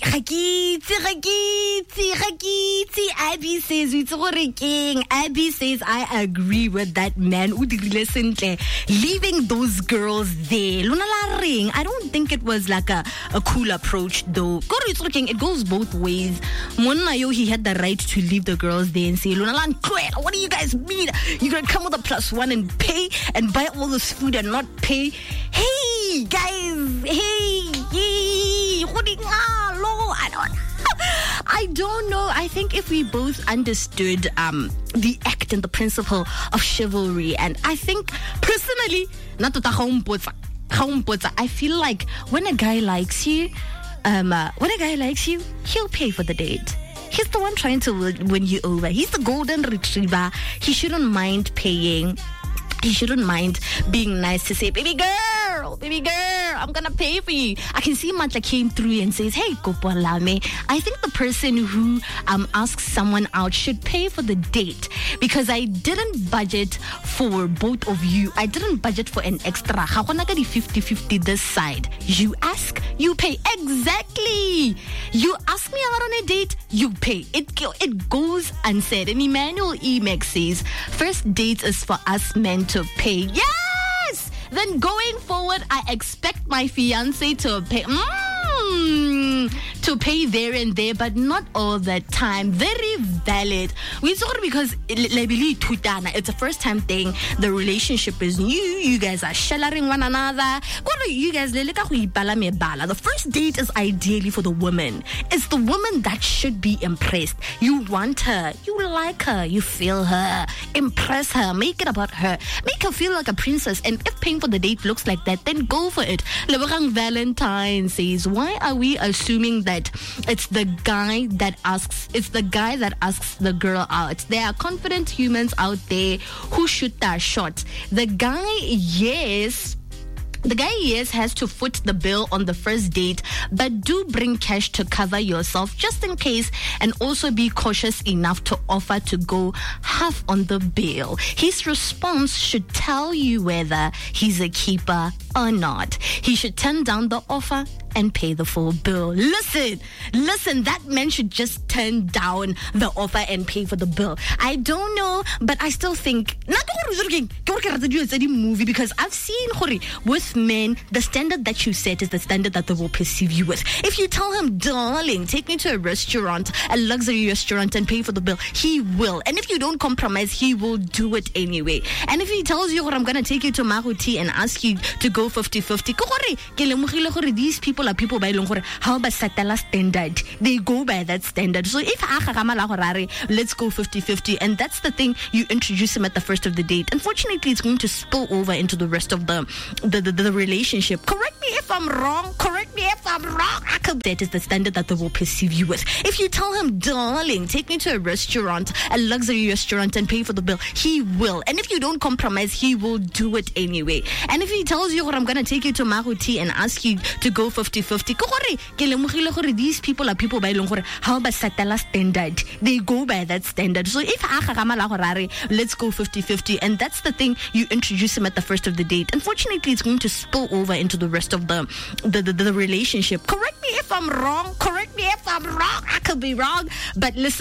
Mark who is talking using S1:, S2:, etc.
S1: Abby says, Abby says, I agree with that man. Leaving those girls there. I don't think it was like a cool approach though. It goes both ways. Monayo, he had the right to leave the girls there and say, what do you guys mean? You're gonna come with a +1 and pay and buy all this food and not pay? Hey guys, I don't know. I think if we both understood the act and the principle of chivalry, and I think personally, I feel like when a guy likes you, he'll pay for the date. He's the one trying to win you over. He's the golden retriever. He shouldn't mind paying. He shouldn't mind being nice to say, baby girl, I'm gonna pay for you. I can see Matla came through and says, hey, Kopolame. I think the person who asks someone out should pay for the date, because I didn't budget for both of you. I didn't budget for an extra. 50-50 this side. You ask, you pay. Exactly. You ask me out on a date, you pay. It goes unsaid. And Emmanuel Emex says, first date is for us men to pay. Yes! Then going forward, I expect my fiance to pay. To pay there and there, but not all the time. Very valid. We saw it because it's a first time thing. The relationship is new. You guys are shallering one another. You guys, the first date is ideally for the woman. It's the woman that should be impressed. You want her. You like her. You feel her. Impress her. Make it about her. Make her feel like a princess. And if paying for the date looks like that, then go for it. Leborang Valentine says, why are we assuming that it's the guy that asks the girl out? There are confident humans out there who shoot that shot. The guy, yes, has to foot the bill on the first date, but do bring cash to cover yourself just in case, and also be cautious enough to offer to go half on the bill. His response should tell you whether he's a keeper or not. He should turn down the offer and pay the full bill. Listen, that man should just turn down the offer and pay for the bill. I don't know, but I still think movie, because I've seen with men, the standard that you set is the standard that they will perceive you with. If you tell him, darling, take me to a restaurant, a luxury restaurant, and pay for the bill, he will. And if you don't compromise, he will do it anyway. And if he tells you, I'm gonna take you to Maruti and ask you to go 50-50, these people are people by how about satellite standard? They go by that standard. So if let's go 50-50, and that's the thing, you introduce him at the first of the date. Unfortunately, it's going to spill over into the rest of the relationship. Correct me if I'm wrong. That is the standard that they will perceive you with. If you tell him, darling, take me to a restaurant, a luxury restaurant, and pay for the bill, he will. And if you don't compromise, he will do it anyway. And if he tells you, I'm gonna take you to Maruti and ask you to go 50-50, these people are people by how about satellite standard? They go by that standard. So if let's go 50-50, and that's the thing, you introduce him at the first of the date. Unfortunately, it's going to spill over into the rest of the relationship. Correct me if I'm wrong. I could be wrong, but listen.